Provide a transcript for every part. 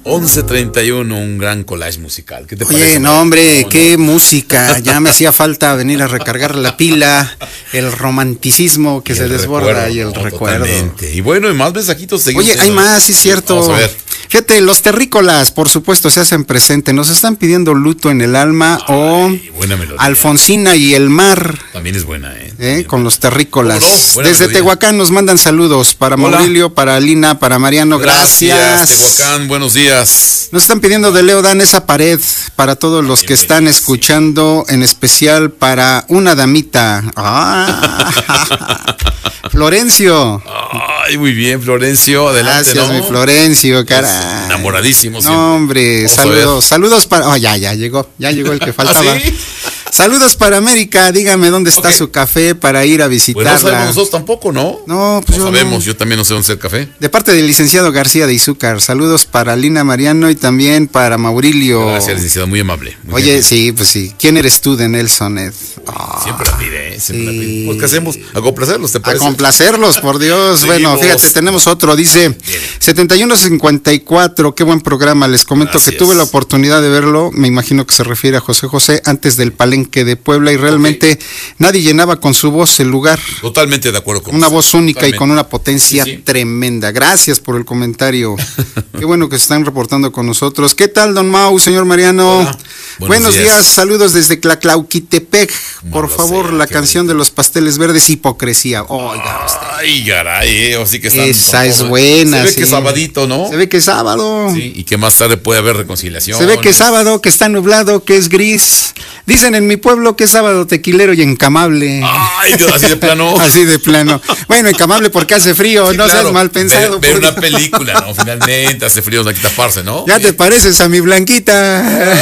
11:31, un gran collage musical. ¿Qué te parece? Oye, no, hombre, qué música. Ya me hacía falta venir a recargar la pila, el romanticismo que se desborda y el recuerdo. Totalmente. Y bueno, y más mensajitos seguimos. Oye, hay más, sí es cierto. Vamos a ver. Fíjate, los terrícolas, por supuesto, se hacen presente. Nos están pidiendo Luto en el alma o buena melodía. Alfonsina y el mar. También es buena, ¿eh? Con los terrícolas. No, desde melodía. Tehuacán nos mandan saludos para Hola. Maurilio, para Alina, para Mariano. Gracias. Tehuacán, buenos días. Nos están pidiendo de Leo Dan esa pared para todos los que están escuchando, en especial para una damita. Florencio. Ay, muy bien, Florencio. Adelante, Gracias, ¿no? mi Florencio, caray. Enamoradísimo siempre. No, hombre, Vamos a saludos. Saludos para. Oh, ya llegó el que faltaba. ¿Ah, sí? Saludos para América, dígame dónde está Ok. su café para ir a Pues visitarla. no sabemos nosotros tampoco, ¿no? No, pues No yo sabemos, no. yo también no sé dónde está el café. De parte del licenciado García de Izúcar, saludos para Lina Mariano y también para Maurilio. Gracias, licenciado, muy amable. Muy Oye, gentil. sí, pues sí. ¿Quién eres tú de Nelson Ed? Siempre la pide, ¿eh? Siempre sí. la pide. Pues, ¿qué hacemos? ¿A complacerlos, te A parece? complacerlos, por Dios. Bueno, Seguimos. fíjate, tenemos otro. Dice 7154. Qué buen programa. Les comento Gracias. que tuve la oportunidad de verlo. Me imagino que se refiere a José José antes del Palenque de Puebla y realmente nadie llenaba con su voz el lugar. Totalmente de acuerdo con Una usted. voz única y Totalmente. con una potencia Sí, sí. tremenda. Gracias por el comentario. Qué bueno que se están reportando con nosotros. ¿Qué tal, don Mau, señor Mariano? Hola. Buenos días, saludos desde Tlaclauquitepec. Por lo favor, sé, la qué canción de los pasteles verdes, Hipocresía. Oiga usted. Ay, caray, así que están. Esa es buena, Se ve sí. que es sabadito, ¿no? Se ve que es sábado. Sí, y que más tarde puede haber reconciliación. Se ve que es sábado, que está nublado, que es gris. Dicen en mi pueblo que es sábado tequilero y encamable. Ay, Dios, así de plano. Así de plano. Bueno, encamable porque hace frío, Sí, no claro. seas mal pensado. Ver por una Dios. película, ¿no? Finalmente hace frío, no hay que taparse, ¿no? Ya te pareces a mi Blanquita.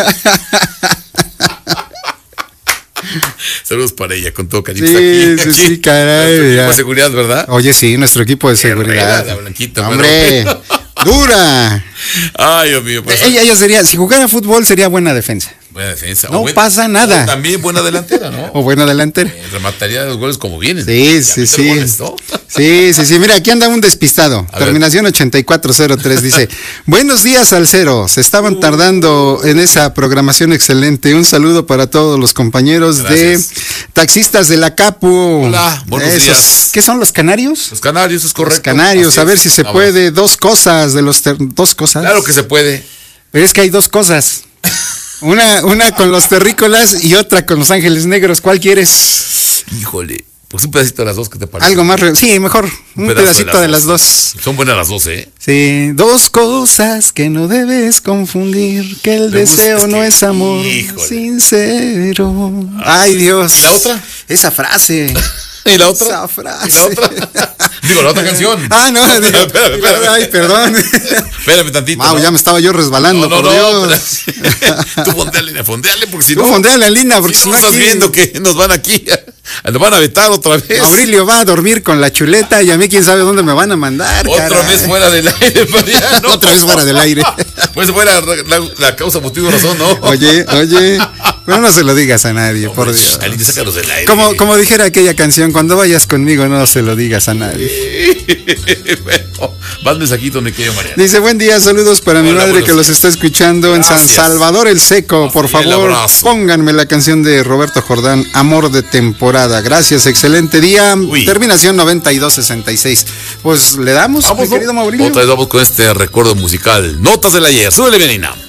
Saludos para ella, con todo cariño. Sí, Está aquí, sí, caray, Nuestro equipo ya. de seguridad, ¿verdad? Oye, sí, nuestro equipo de Guerrera, seguridad. la Blanquita, Hombre, pero- dura. Ay, Dios mío. Pues, Ella sería, si jugara fútbol, sería buena defensa. buena defensa. No pasa nada. o también buena delantera, ¿no? O buena delantera. Remataría los goles como vienen. Sí, Y a sí, meter sí. goles, ¿no? Sí. Mira, aquí anda un despistado. A ver. Terminación 8403 dice: Buenos días, Alcero. Se estaban tardando en esa programación excelente. Un saludo para todos los compañeros Gracias. de taxistas de la Capu. Hola, buenos días. ¿Qué son los canarios? Los canarios, es correcto. Los canarios, Así a ver es. si se Vamos. puede. Dos cosas de los dos cosas. Claro que se puede. Pero es que hay dos cosas. Una con los terrícolas y otra con los ángeles negros. ¿Cuál quieres? Híjole, pues un pedacito de las dos, ¿qué te parece? Algo más. Sí, mejor. Un pedazo pedacito de las dos. Son buenas las dos, ¿eh? Sí, dos cosas que no debes confundir, que el Me gusta, deseo es que- no es amor híjole. sincero. Ay, Dios. ¿Y la otra? Esa frase. ¿Y la otra? Esa frase. ¿Y la otra? Digo, la otra canción. Ah, no. digo, Espérame. Ay, perdón. Espérame tantito. Wow, ¿no? ya me estaba yo resbalando, No, por Dios. Tú fondeale, porque si Tú no. fondeale, Lina, porque si si no no estás aquí- viendo que nos van aquí, nos van a vetar otra vez. Aurelio va a dormir con la chuleta y a mí quién sabe dónde me van a mandar. Otra caray. vez fuera del aire, Mariano. Otra vez fuera del aire. Pues fuera la causa, motivo, razón, ¿no? Oye, pero no se lo digas a nadie, por Dios. Alguien sácalos del aire. Como dijera aquella canción, cuando vayas conmigo no se lo digas a nadie. Bueno, más mensajito, me quedo, Mariano. Dice, buen día, saludos para mi Hola, madre buenos que los días. está escuchando en San Gracias. Salvador el Seco. Por Así, el favor, abrazo. pónganme la canción de Roberto Jordán, Amor de Temporada. Gracias, excelente día. Uy. Terminación 9266. Pues le damos, mi Vamos, querido ¿no? Mauricio. Otra vez vamos con este recuerdo musical. Notas del ayer. Súbele, Benina.